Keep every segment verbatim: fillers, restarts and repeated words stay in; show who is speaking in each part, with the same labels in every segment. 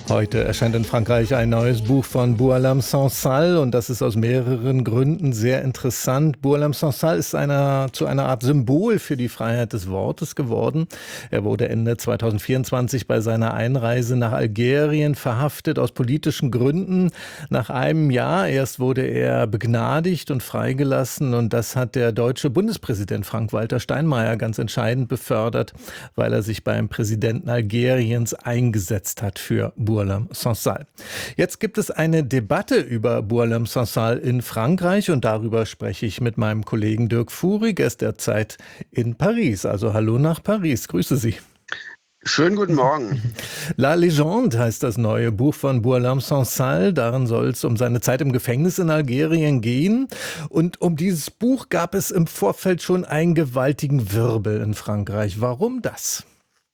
Speaker 1: Heute erscheint in Frankreich ein neues Buch von Boualem Sansal und das ist aus mehreren Gründen sehr interessant. Boualem Sansal ist einer, zu einer Art Symbol für die Freiheit des Wortes geworden. Er wurde Ende zweitausendvierundzwanzig bei seiner Einreise nach Algerien verhaftet aus politischen Gründen. Nach einem Jahr erst wurde er begnadigt und freigelassen und das hat der deutsche Bundespräsident Frank-Walter Steinmeier ganz entscheidend befördert, weil er sich beim Präsidenten Algeriens eingesetzt hat für Boualem Sansal. Jetzt gibt es eine Debatte über Boualem Sansal in Frankreich und darüber spreche ich mit meinem Kollegen Dirk Fuhrig. Er ist derzeit in Paris. Also hallo nach Paris. Grüße Sie.
Speaker 2: Schönen guten Morgen.
Speaker 1: La Légende heißt das neue Buch von Boualem Sansal. Darin soll es um seine Zeit im Gefängnis in Algerien gehen. Und um dieses Buch gab es im Vorfeld schon einen gewaltigen Wirbel in Frankreich. Warum das?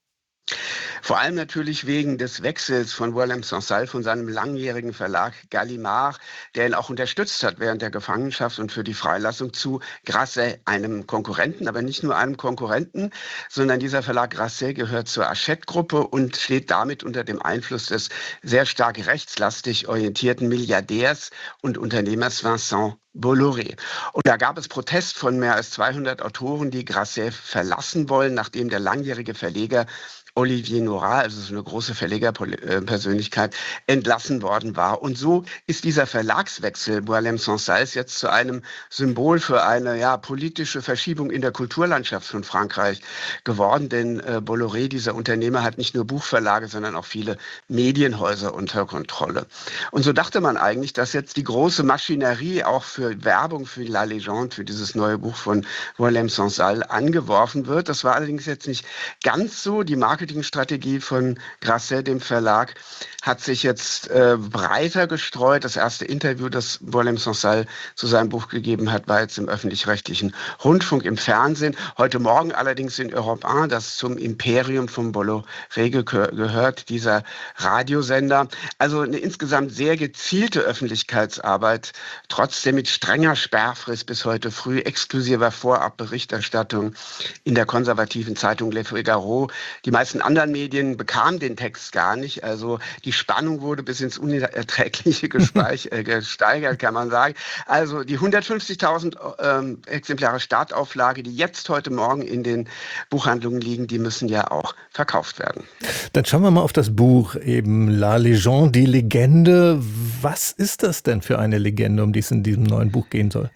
Speaker 2: Vor allem natürlich wegen des Wechsels von Boualem Sansal von seinem langjährigen Verlag Gallimard, der ihn auch unterstützt hat während der Gefangenschaft und für die Freilassung, zu Grasset, einem Konkurrenten, aber nicht nur einem Konkurrenten, sondern dieser Verlag Grasset gehört zur Hachette-Gruppe und steht damit unter dem Einfluss des sehr stark rechtslastig orientierten Milliardärs und Unternehmers Vincent Bolloré. Und da gab es Protest von mehr als zweihundert Autoren, die Grasset verlassen wollen, nachdem der langjährige Verleger Olivier Nora, also so eine große Verlegerpersönlichkeit, entlassen worden war. Und so ist dieser Verlagswechsel Boualem Sansals jetzt zu einem Symbol für eine ja, politische Verschiebung in der Kulturlandschaft von Frankreich geworden. Denn äh, Bolloré, dieser Unternehmer, hat nicht nur Buchverlage, sondern auch viele Medienhäuser unter Kontrolle. Und so dachte man eigentlich, dass jetzt die große Maschinerie auch für Werbung für La Légende, für dieses neue Buch von Boualem Sansal angeworfen wird. Das war allerdings jetzt nicht ganz so. Die Marketingstrategie von Grasset, dem Verlag, hat sich jetzt äh, breiter gestreut. Das erste Interview, das Boualem Sansal zu seinem Buch gegeben hat, war jetzt im öffentlich-rechtlichen Rundfunk, im Fernsehen. Heute Morgen allerdings in Europe eins, das zum Imperium von Bolloré ge- gehört, dieser Radiosender. Also eine insgesamt sehr gezielte Öffentlichkeitsarbeit, trotzdem mit strenger Sperrfrist bis heute früh, exklusiver Vorabberichterstattung in der konservativen Zeitung Le Figaro. Die meisten anderen Medien bekamen den Text gar nicht. Also die Spannung wurde bis ins Unerträgliche gespeich, äh, gesteigert, kann man sagen. Also die hundertfünfzigtausend ähm, Exemplare Startauflage, die jetzt heute Morgen in den Buchhandlungen liegen, die müssen ja auch verkauft werden.
Speaker 1: Dann schauen wir mal auf das Buch, eben La Légende, die Legende. Was ist das denn für eine Legende, um die es in diesem neuen Buch gehen soll?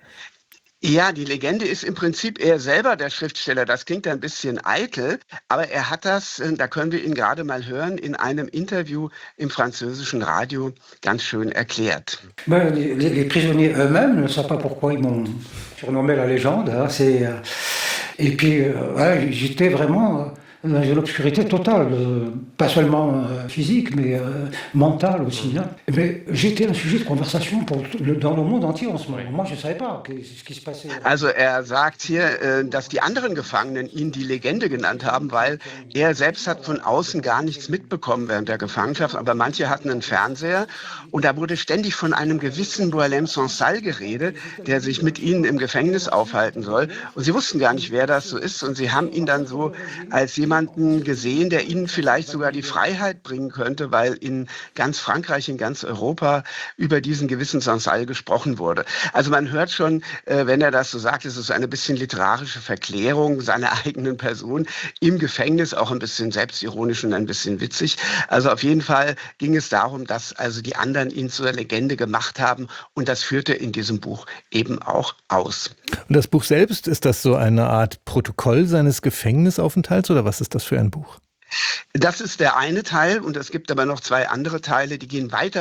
Speaker 2: Ja, die Legende ist im Prinzip er selber der Schriftsteller. Das klingt ein bisschen eitel, aber er hat das, da können wir ihn gerade mal hören, in einem Interview im französischen Radio ganz schön erklärt.
Speaker 3: Ben, les, les prisonniers eux-mêmes ne savent pas pourquoi ils m'ont surnommé la légende. Hein, c'est, euh, et puis, euh, ouais, j'étais vraiment dans une obscurité totale, euh, pas seulement euh, physique, mais euh, mentale aussi. Hein. Mais j'étais un sujet de conversation pour le, dans le monde entier en ce moment. Moi, je ne savais pas ce qui se passait.
Speaker 2: Also er sagt hier, dass die anderen Gefangenen ihn die Legende genannt haben, weil er selbst hat von außen gar nichts mitbekommen während der Gefangenschaft. Aber manche hatten einen Fernseher und da wurde ständig von einem gewissen Boualem Sansal geredet, der sich mit ihnen im Gefängnis aufhalten soll. Und sie wussten gar nicht, wer das so ist. Und sie haben ihn dann so als jemand jemanden gesehen, der ihnen vielleicht sogar die Freiheit bringen könnte, weil in ganz Frankreich, in ganz Europa über diesen gewissen Sansal gesprochen wurde. Also man hört schon, wenn er das so sagt, es ist eine bisschen literarische Verklärung seiner eigenen Person im Gefängnis, auch ein bisschen selbstironisch und ein bisschen witzig. Also auf jeden Fall ging es darum, dass also die anderen ihn zur Legende gemacht haben und das führte in diesem Buch eben auch aus.
Speaker 1: Und das Buch selbst, ist das so eine Art Protokoll seines Gefängnisaufenthalts oder was ist das für ein Buch?
Speaker 2: Das ist der eine Teil und es gibt aber noch zwei andere Teile, die gehen weiter